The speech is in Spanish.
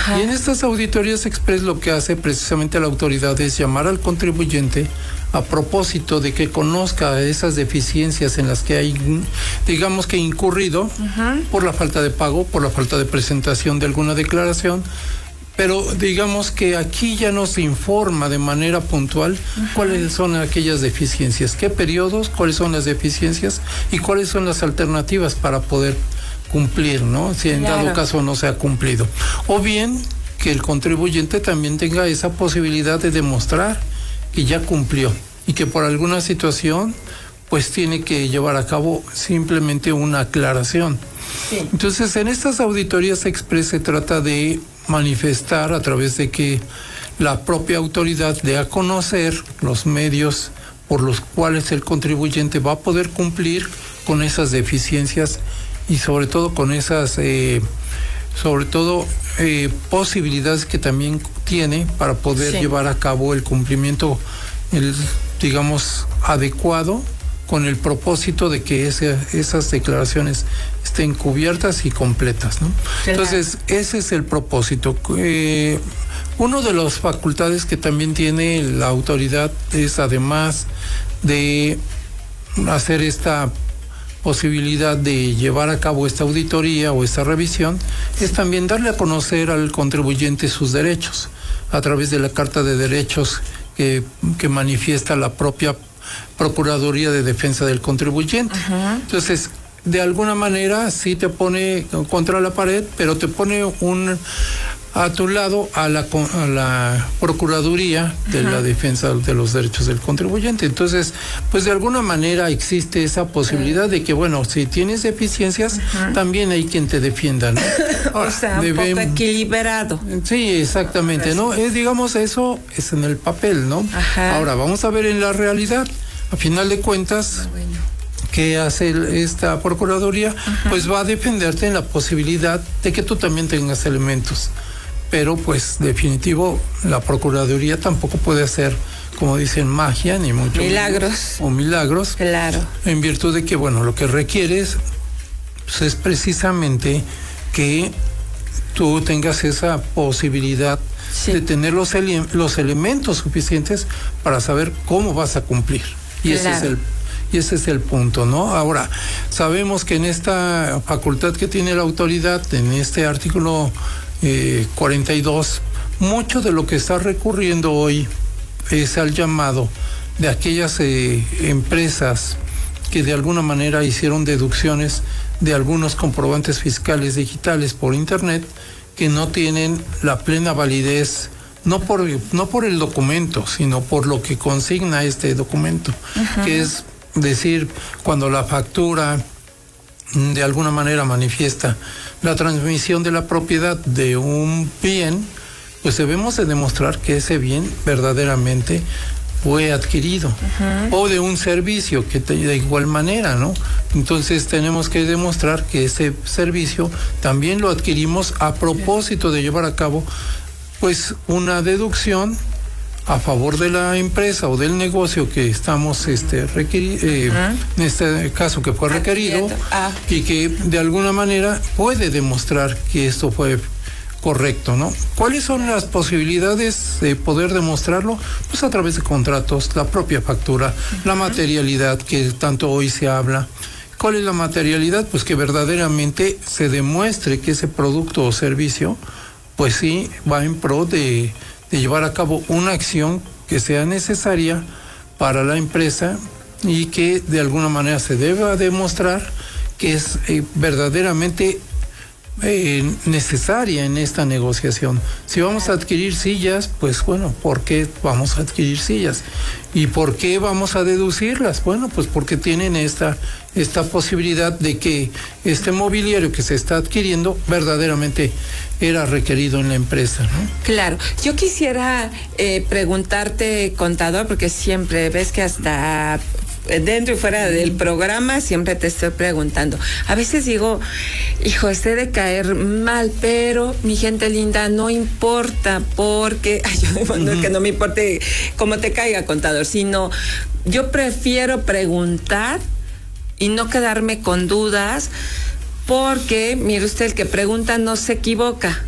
Ajá. Y en estas auditorías express lo que hace precisamente la autoridad es llamar al contribuyente a propósito de que conozca esas deficiencias en las que hay, digamos que incurrido por la falta de pago, por la falta de presentación de alguna declaración. Pero digamos que aquí ya nos informa de manera puntual cuáles son aquellas deficiencias, qué periodos, cuáles son las deficiencias y cuáles son las alternativas para poder cumplir, ¿no? Si en dado caso no se ha cumplido. O bien que el contribuyente también tenga esa posibilidad de demostrar que ya cumplió y que por alguna situación pues tiene que llevar a cabo simplemente una aclaración. Sí. Entonces, en estas auditorías express se trata de manifestar a través de que la propia autoridad dé a conocer los medios por los cuales el contribuyente va a poder cumplir con esas deficiencias y sobre todo con esas posibilidades que también tiene para poder llevar a cabo el cumplimiento, digamos, adecuado, con el propósito de que esas declaraciones estén cubiertas y completas, ¿no? Claro. Entonces, ese es el propósito. Uno de las facultades que también tiene la autoridad es, además de hacer esta posibilidad de llevar a cabo esta auditoría o esta revisión, es también darle a conocer al contribuyente sus derechos a través de la Carta de Derechos que manifiesta la propia Procuraduría de Defensa del Contribuyente. Entonces, de alguna manera sí te pone contra la pared, pero te pone a tu lado a la Procuraduría de la Defensa de los Derechos del Contribuyente. Entonces, pues de alguna manera existe esa posibilidad de que, bueno, si tienes deficiencias, también hay quien te defienda, ¿no? Ahora, o sea, un poco equilibrado. Sí, exactamente, ¿no? Digamos, eso es en el papel, ¿no? Ahora, vamos a ver en la realidad. A final de cuentas, ¿qué hace esta Procuraduría? Pues va a defenderte en la posibilidad de que tú también tengas elementos. Pero pues definitivo, la Procuraduría tampoco puede hacer, como dicen, magia, ni mucho milagros. O milagros. Claro. En virtud de que, bueno, lo que requieres pues, es precisamente que tú tengas esa posibilidad de tener los elementos suficientes para saber cómo vas a cumplir. Y ese es el punto, ¿no? Ahora, sabemos que en esta facultad que tiene la autoridad, en este artículo 42, mucho de lo que está recurriendo hoy es al llamado de aquellas empresas que de alguna manera hicieron deducciones de algunos comprobantes fiscales digitales por internet que no tienen la plena validez, no por el documento, sino por lo que consigna este documento, que es decir, cuando la factura de alguna manera manifiesta la transmisión de la propiedad de un bien, pues debemos de demostrar que ese bien verdaderamente fue adquirido, o de un servicio que de igual manera, ¿no? Entonces tenemos que demostrar que ese servicio también lo adquirimos a propósito de llevar a cabo pues una deducción a favor de la empresa o del negocio que estamos en este caso que fue requerido, y que de alguna manera puede demostrar que esto fue correcto, ¿no? ¿Cuáles son las posibilidades de poder demostrarlo? Pues a través de contratos, la propia factura, la materialidad que tanto hoy se habla. ¿Cuál es la materialidad? Pues que verdaderamente se demuestre que ese producto o servicio pues sí va en pro de llevar a cabo una acción que sea necesaria para la empresa y que de alguna manera se deba demostrar que es verdaderamente necesaria en esta negociación. Si vamos a adquirir sillas, pues bueno, ¿por qué vamos a adquirir sillas? ¿Y por qué vamos a deducirlas? Bueno, pues porque tienen esta posibilidad de que este mobiliario que se está adquiriendo verdaderamente era requerido en la empresa, ¿no? Claro. Yo quisiera preguntarte, contador, porque siempre ves que hasta dentro y fuera del programa siempre te estoy preguntando. A veces digo, hijo, de caer mal, pero mi gente linda, no importa, porque que no me importe cómo te caiga, contador, sino yo prefiero preguntar y no quedarme con dudas, porque mire usted, el que pregunta no se equivoca.